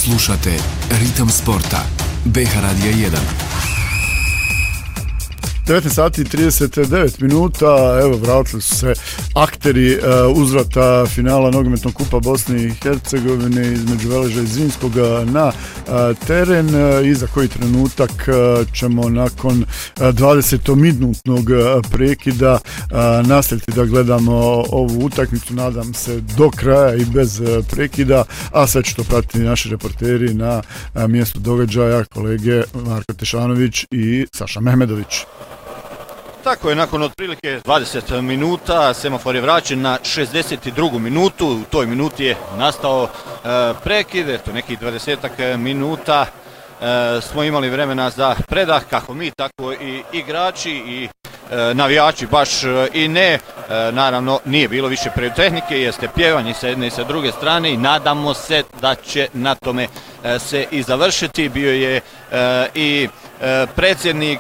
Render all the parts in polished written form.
Slušate Ritam sporta. BH Radija 1. 19 sati i 39 minuta, evo vratili su se akteri uzvrata finala nogometnog kupa Bosne i Hercegovine između Veleža i Zrinskog na teren i za koji trenutak ćemo nakon 20-minutnog prekida nastaviti da gledamo ovu utakmicu, nadam se do kraja i bez prekida, a sve će to pratiti naši reporteri na mjestu događaja, kolege Marko Tešanović i Saša Mehmedović. Tako je, nakon otprilike 20 minuta semafor je vraćen na 62. minutu. U toj minuti je nastao prekid, eto nekih 20 minuta smo imali vremena za predah, kako mi, tako i igrači i navijači baš i ne. Naravno nije bilo više tehnike, jeste pjevanje sa jedne i sa druge strane i nadamo se da će na tome se i završiti. Bio je i predsjednik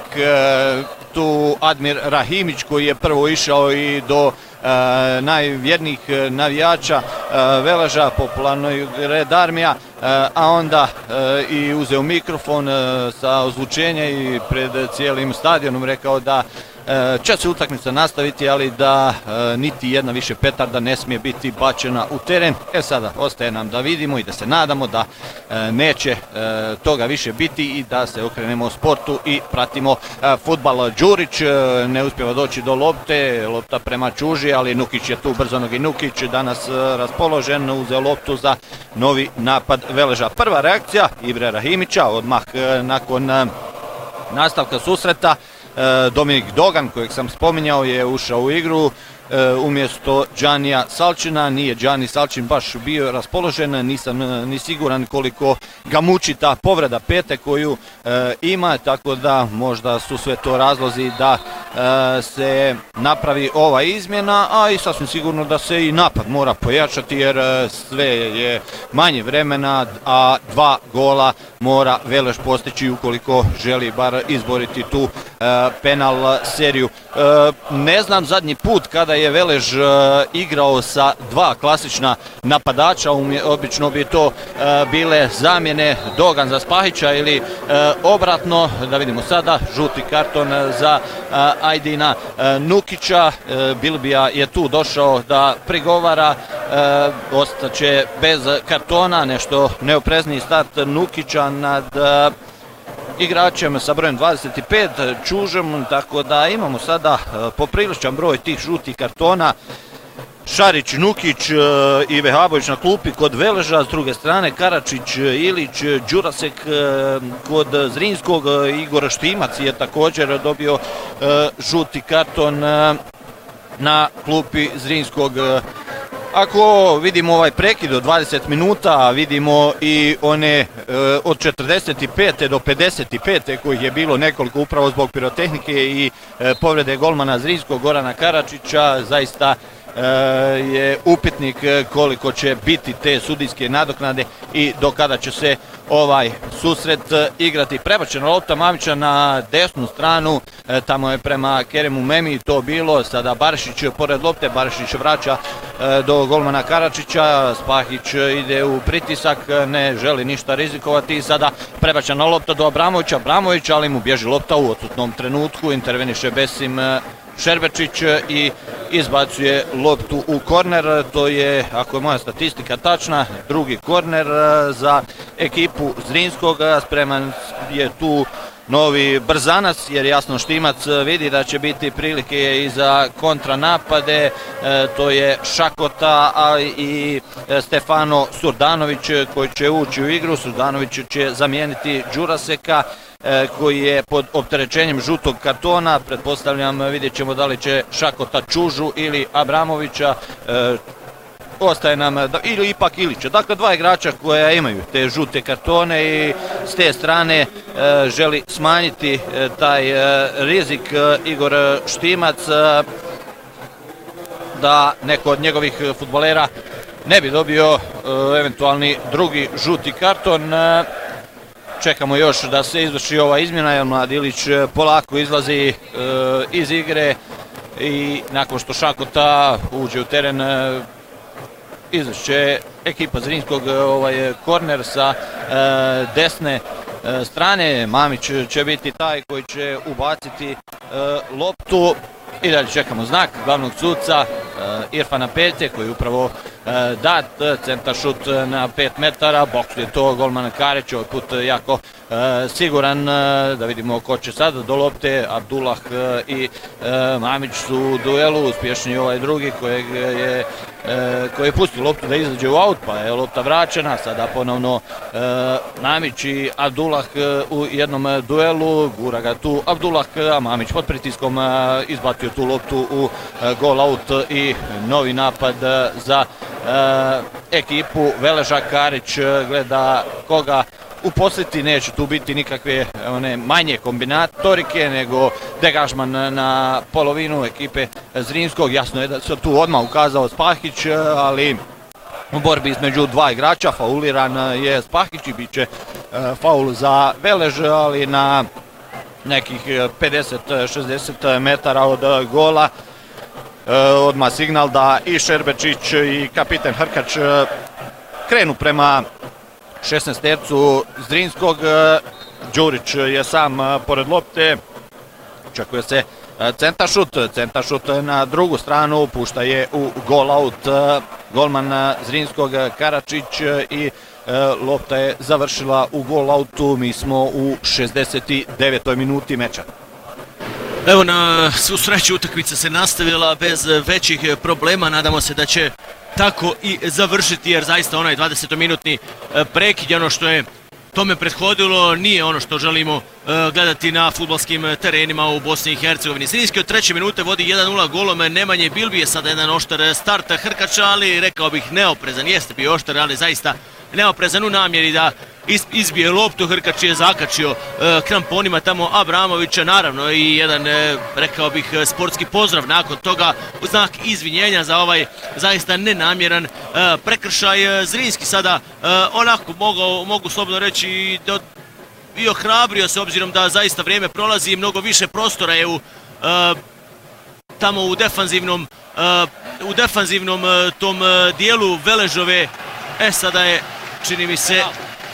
tu Admir Rahimić koji je prvo išao i do najvjernijih navijača Veleža, popularnog Red Armija, a onda i uzeo mikrofon sa ozvučenja i pred cijelim stadionom rekao da će se utakmica nastaviti, ali da niti jedna više petarda ne smije biti bačena u teren. Sada ostaje nam da vidimo i da se nadamo da neće toga više biti i da se okrenemo sportu i pratimo fudbal. Đurić ne uspijeva doći do lopte, lopta prema Čuži, ali Nukić je tu, brzonogi Nukić danas raspoložen, uzeo loptu za novi napad Veleža. Prva reakcija Ibre Rahimića odmah nakon nastavka susreta. Dominik Dogan, kojeg sam spominjao, je ušao u igru umjesto Džanija Salčina. Nije Džani Salčin baš bio raspoložen, nisam ni siguran koliko ga muči ta povreda pete koju ima, tako da možda su sve to razlozi da se napravi ova izmjena, a i sasvim sigurno da se i napad mora pojačati jer sve je manje vremena, a 2 gola mora Velež postići ukoliko želi bar izboriti tu penal seriju. Ne znam zadnji put kada je Velež igrao sa 2 klasična napadača, obično bi to bile zamjene Dogan za Spahića ili obratno. Da vidimo sada, žuti karton za Ajdina Nukića. Bilbija je tu došao da prigovara, ostaće bez kartona, nešto neoprezniji start Nukića nad igračem sa brojem 25 Čužem, tako da imamo sada popriličan broj tih žutih kartona. Šarić, Nukić i Vehabović na klupi kod Veleža, s druge strane Karačić, Ilić, Đurasek kod Zrinskog, Igor Štimac je također dobio žuti karton na klupi Zrinskog. Ako vidimo ovaj prekid od 20 minuta, vidimo i one od 45. do 55. kojih je bilo nekoliko upravo zbog pirotehnike i povrede golmana Zrinskog Gorana Karačića, zaista je upitnik koliko će biti te sudijske nadoknade i do kada će se ovaj susret igrati. Prebačena lopta Mamića na desnu stranu, tamo je prema Keremu Memi to bilo, sada Barišić pored lopte, Barišić vraća do golmana Karačića, Spahić ide u pritisak, ne želi ništa rizikovati i sada prebačena lopta do Abramovića, ali mu bježi lopta u odsutnom trenutku, interveniše Besim Šerbečić i izbacuje loptu u korner. To je, ako je moja statistika tačna, drugi korner za ekipu Zrinskog. Spreman je tu novi brzanac jer jasno Štimac vidi da će biti prilike i za kontranapade. To je Šakota, ali i Stefano Surdanović koji će ući u igru. Surdanović će zamijeniti Đuraseka koji je pod opterećenjem žutog kartona. Pretpostavljam, vidjet ćemo da li će Šakota Čužu ili Abramovića. Ostaje nam ili ipak Ilića. Dakle, 2 igrača koja imaju te žute kartone i s te strane želi smanjiti taj rizik Igor Štimac da neko od njegovih fudbalera ne bi dobio eventualni drugi žuti karton. Čekamo još da se izvrši ova izmjena jer mlad Ilić polako izlazi iz igre i nakon što Šakota uđe u teren izvršće ekipa Zrinskog korner sa desne strane. Mamić će biti taj koji će ubaciti loptu i dalje čekamo znak glavnog suca Irfana Pelte koji je upravo dat, centar šut na 5 metara, boksuje to golman Karić, ovaj put jako siguran. Da vidimo ko će sada do lopte. Abdullah i Mamić su u duelu, uspješni ovaj drugi koji je pustio loptu da izađe u aut, pa je lopta vraćena, sada ponovno Mamić i Abdullah u jednom duelu, gura ga tu Abdullah, a Mamić pod pritiskom izbacio tu loptu u gol aut i novi napad za ekipu Veleža. Karić gleda koga uposliti, neće tu biti nikakve manje kombinatorike, nego degažman na polovinu ekipe Zrinskog. Jasno je da se tu odmah ukazao Spahić, ali u borbi između dva igrača fauliran je Spahić i bit će faul za Velež, ali na nekih 50-60 metara od gola. Odmah signal da i Šerbečić i kapiten Hrkač krenu prema 16-tercu Zrinskog. Đurić je sam pored lopte, očekuje se centar šut na drugu stranu, pušta je u gol aut golman Zrinskog Karačić i lopta je završila u gol autu. Mi smo u 69. minuti meča. Evo, na svu sreću utakmica se nastavila bez većih problema, nadamo se da će tako i završiti, jer zaista onaj 20-minutni prekid je ono što je tome prethodilo, nije ono što želimo gledati na fudbalskim terenima u Bosni i Hercegovini. Zrinski od 3. minute vodi 1-0 golom Nemanje Bilbije, sada jedan oštar start Hrkača, ali rekao bih neoprezan, jeste bio oštar, ali zaista neoprezan u namjeri da izbije loptu. Hrkač je zakačio kramponima tamo Abramovića, naravno i jedan, rekao bih, sportski pozdrav nakon toga u znak izvinjenja za ovaj zaista nenamjeran prekršaj. Zrinski sada onako mogu slobodno reći i ohrabrio se, obzirom da zaista vrijeme prolazi i mnogo više prostora je tamo u defanzivnom tom dijelu Veležove. Sada je, čini mi se,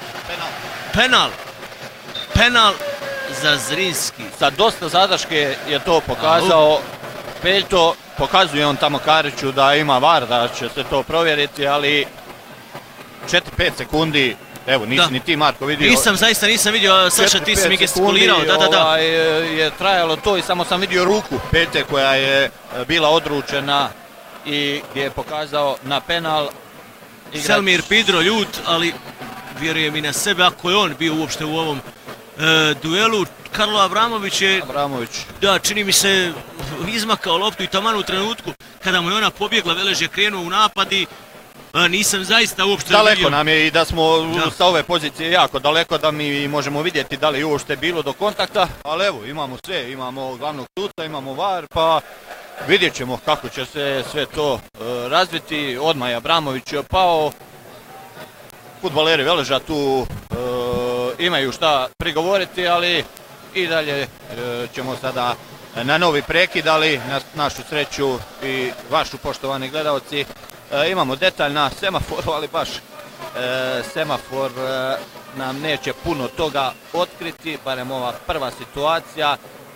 penal za Zrinski. Sa dosta zadrške je to pokazao Peljto, pokazuje on tamo Kariću da ima VAR, da će se to provjeriti, ali 4-5 sekundi, evo nisi ni ti Marko vidio. Zaista nisam vidio, Saša ti si mi gestikulirao, da. Je trajalo to i samo sam vidio ruku Peljte koja je bila odručena i gdje je pokazao na penal. Selmir Pidro ljut, ali vjerujem i na sebe ako je on bio uopšte u ovom duelu. Karlo Abramović je, da, čini mi se, izmakao loptu i taman u trenutku kada mu je ona pobjegla, Velež je krenuo u napad i nisam zaista uopšte vidio. Daleko nam je i da smo sa ove pozicije jako daleko da mi možemo vidjeti da li je uopšte bilo do kontakta, ali evo imamo sve, imamo glavnog suca, imamo VAR, pa vidjet ćemo kako će se sve to razviti. Odmah je Abramović pao. Fudbaleri Veleža tu imaju šta prigovoriti, ali i dalje ćemo sada na novi prekid, ali na našu sreću i vašu, poštovani gledalci, imamo detalj na semaforu, ali baš semafor nam neće puno toga otkriti, barem ova prva situacija.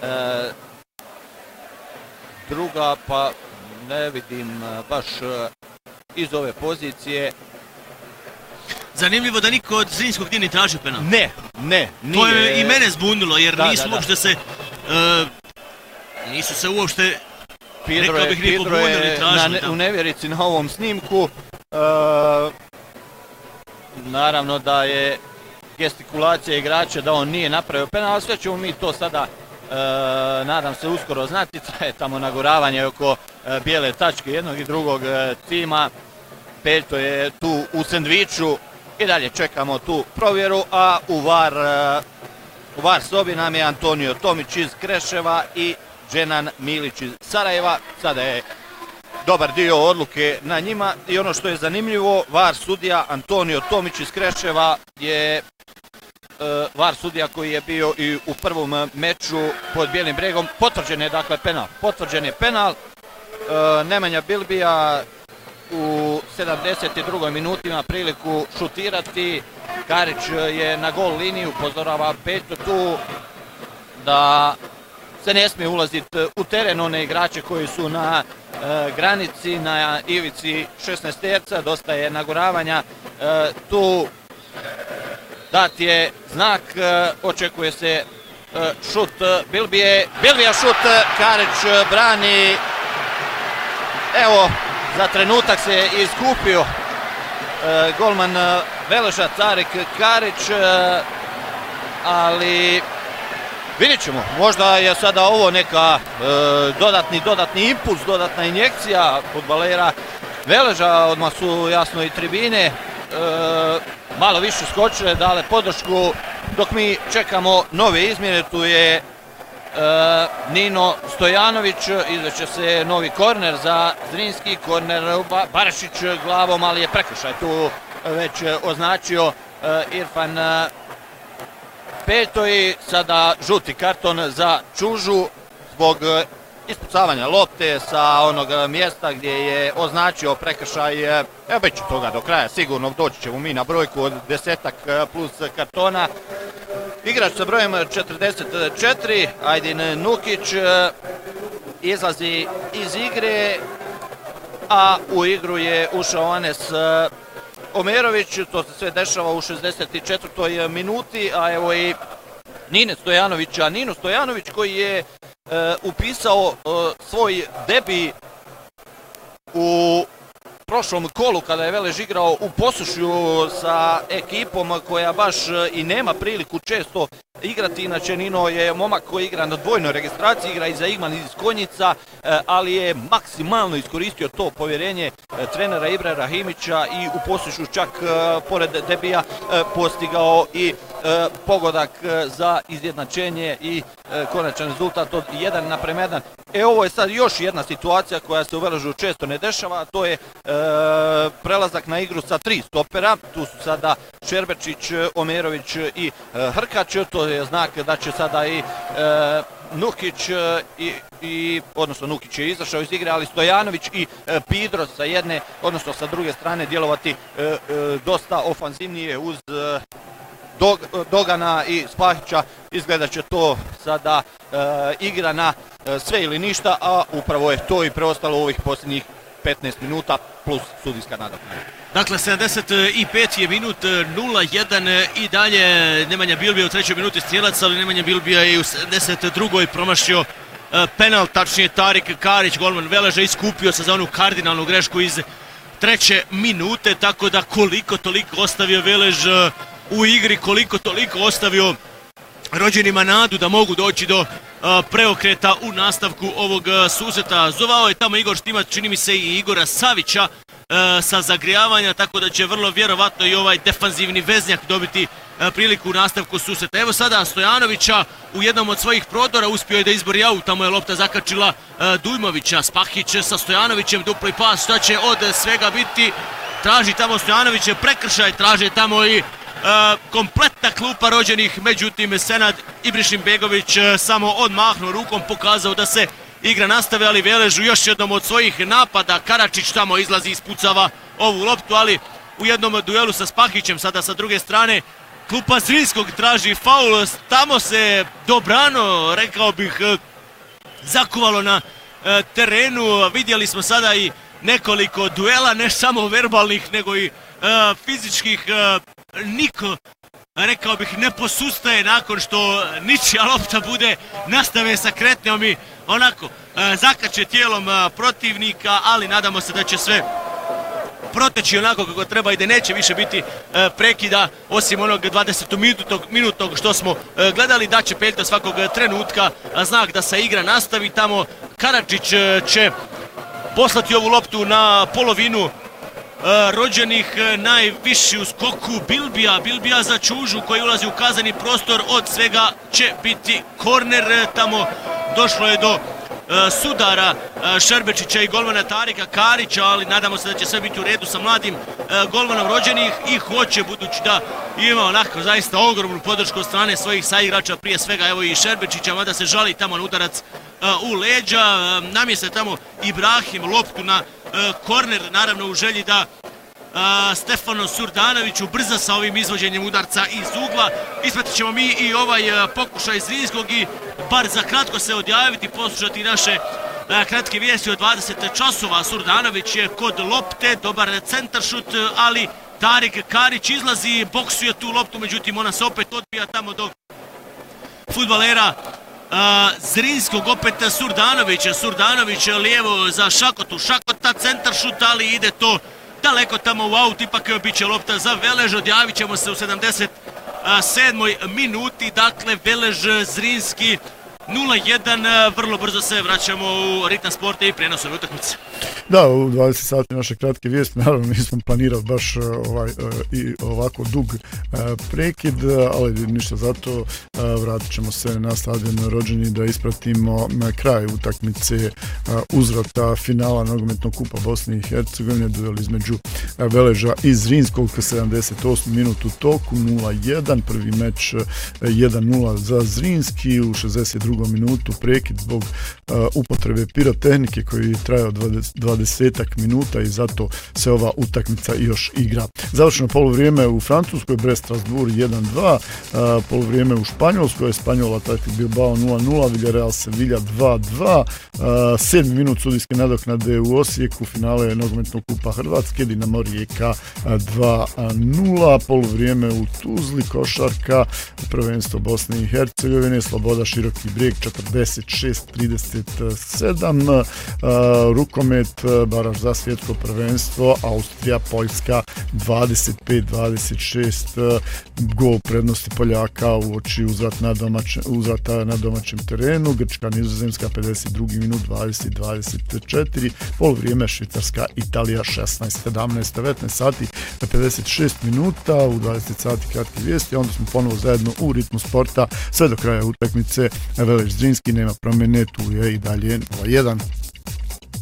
Druga, pa ne vidim baš iz ove pozicije. Zanimljivo da niko od Zrinskog nije ni tražio penal. Ne. To je i mene zbunilo, jer nisu uopšte se, nisu se uopšte, rekao bih, ni pobunili ni tražili. U nevjerici na ovom snimku. Naravno da je gestikulacija igrača da on nije napravio penal, ali sve ćemo mi to sada, nadam se, uskoro znati. Traje tamo naguravanje oko bijele tačke jednog i drugog tima. Peljto je tu u sendviču i dalje čekamo tu provjeru, a u VAR sobi nam je Antonio Tomić iz Kreševa i Dženan Milić iz Sarajeva. Sada je dobar dio odluke na njima i ono što je zanimljivo, VAR sudija Antonio Tomić iz Kreševa je VAR sudija koji je bio i u prvom meču pod Bijelim bregom. Potvrđen je dakle penal. Nemanja Bilbija u 72. minuti ima priliku šutirati. Karić je na gol liniju, upozorava Peto tu da se ne smije ulaziti u teren one igrače koji su na granici, na ivici 16 terca, dosta je naguravanja. Tu dat je znak, očekuje se šut Bilbije, šut, Karić brani. Evo, za trenutak se iskupio golman Veleža Tarik Karić, ali vidjet ćemo, možda je sada ovo neka dodatni impuls, dodatna injekcija fudbalera Veleža, odmah su jasno i tribine malo više skočile, dale podršku dok mi čekamo nove izmjene. Tu je Nino Stojanović, izveće se novi korner za Zrinski, korner Barašić glavom, ali je prekršaj tu već označio Irfan Peto i sada žuti karton za Čužu zbog ispucavanja lopte sa onog mjesta gdje je označio prekršaj. Evo već toga do kraja, sigurno doći ćemo mi na brojku od 10 plus kartona. Igrač sa brojem 44, Ajdin Nukić, izlazi iz igre, a u igru je ušao Anes Omerović. To se sve dešava u 64. minuti, a evo i Nine Stojanovića. Nino Stojanović koji je upisao svoj debi u prošlom kolu kada je Velež igrao u Posušju sa ekipom koja baš i nema priliku često igrati. Inače Nino je momak koji igra na dvojnoj registraciji, igra i za Igman iz Konjica, ali je maksimalno iskoristio to povjerenje trenera Ibre Rahimića i u Posušju čak pored debija postigao i pogodak za izjednačenje i konačan rezultat od 1:1. Ovo je sad još jedna situacija koja se u Veležu često ne dešava, a to je prelazak na igru sa 3 stopera. Tu su sada Šerbečić, Omerović i Hrkać. To je znak da će sada i Nukić, odnosno Nukić je izašao iz igre, ali Stojanović i Pidro sa jedne, odnosno sa druge strane djelovati dosta ofanzivnije uz Dogana i Spahića. Izgleda će to sada igra na sve ili ništa, a upravo je to i preostalo u ovih posljednjih 15 minuta plus sudijska nadoknada. Dakle, 75 je minut, 0:1 i dalje Nemanja Bilbija u 3. minuti strijelac, ali Nemanja Bilbija je u 72. promašio penal, tačnije Tarik Karić, golman Veleža, iskupio se za onu kardinalnu grešku iz 3. minute, tako da koliko toliko ostavio Velež u igri, koliko toliko ostavio rođenima nadu da mogu doći do preokreta u nastavku ovog susreta. Zovao je tamo Igor Štimac, čini mi se i Igora Savića sa zagrijavanja, tako da će vrlo vjerovatno i ovaj defanzivni veznjak dobiti priliku u nastavku susreta. Evo sada Stojanovića u jednom od svojih prodora, uspio je da izbori aut, tamo je lopta zakačila Dujmovića. Spahić sa Stojanovićem, dupli pas, šta će od svega biti? Traži tamo Stojanović prekršaj, traže tamo i kompletna klupa rođenih, međutim Senad Ibrišimbegović samo odmahnuo rukom, pokazao da se igra nastave, ali Velež u još jednom od svojih napada. Karačić tamo izlazi i ispucava ovu loptu, ali u jednom duelu sa Spahićem, sada sa druge strane klupa Zrinskog traži faul, tamo se dobrano, rekao bih, zakuvalo na terenu. Vidjeli smo sada i nekoliko duela, ne samo verbalnih nego i fizičkih. Niko, rekao bih, ne posustaje nakon što ničija lopta bude, nastave sa kretnjom i onako zakače tijelom protivnika, ali nadamo se da će sve proteći onako kako treba i da neće više biti prekida, osim onog 20-minutnog što smo gledali, da će Peljta svakog trenutka znak da se igra nastavi. Tamo Karačić će poslati ovu loptu na polovinu rođenih, najviši u skoku Bilbija za Čužu koji ulazi u kazani prostor, od svega će biti korner. Tamo došlo je do sudara Šerbečića i golmana Tarika Karića, ali nadamo se da će sve biti u redu sa mladim golmanom rođenih i hoće, budući da ima onako zaista ogromnu podršku od strane svojih saigrača, prije svega evo i Šerbečića, mada se žali tamo na udarac u leđa, namjesta tamo Ibrahim loptu na korner, naravno u želji da Stefano Surdanović ubrza sa ovim izvođenjem udarca iz ugla. Ispratit ćemo mi i ovaj pokušaj Zrinskog i bar za kratko se odjaviti, poslušati naše kratke vijesti od 20 časova. Surdanović je kod lopte, dobar centaršut, ali Tarik Karić izlazi, boksuje tu loptu, međutim ona se opet odbija tamo do fudbalera Zrinskog, opet Surdanović lijevo za Šakotu, Šakota centaršut, ali ide to daleko tamo u aut, ipak bit će lopta za Velež, odjavit ćemo se u 77. minuti, dakle Velež Zrinski 0-1, vrlo brzo se vraćamo u ritam sporta i prijenosove utakmice. Da, u 20 sati naše kratke vijesti, naravno nisam planirao baš i ovako dug prekid, ali ništa zato, vratit ćemo se na stadion Rođeni da ispratimo kraj utakmice uzvrata finala nogometnog kupa Bosne i Hercegovine, duel između Veleža i Zrinskog, 78 minut u toku, 0-1, prvi meč 1-0 za Zrinski, u 62. minutu prekid zbog upotrebe pirotehnike koji je trajao 20 minuta i zato se ova utakmica još igra. Završeno poluvrijeme u Francuskoj, Brest Strasbourg 1-2, poluvrijeme u Španjolskoj, Espanjol Athletic Bilbao 0-0, Villarreal Sevilla 2-2, 7 minut sudijske nadoknade u Osijeku, finale nogometnog kupa Hrvatske, Dinamo Rijeka 2-0, poluvrijeme u Tuzli, košarka, prvenstvo Bosne i Hercegovine, Sloboda Široki Brijeg 46-37, rukomet, baraž za svjetsko prvenstvo, Austrija, Poljska 25-26, gol prednosti Poljaka u oči uzvrata na domaćem terenu, Grčka, Nizozemska 52. minut 20-24, poluvrijeme Švicarska, Italija 16-17, 19 sati 56 minuta, u 20 sati kratke vijesti, onda smo ponovo zajedno u ritmu sporta sve do kraja utakmice. Velež Zrinski nema promjene, tu je i dalje 0-1.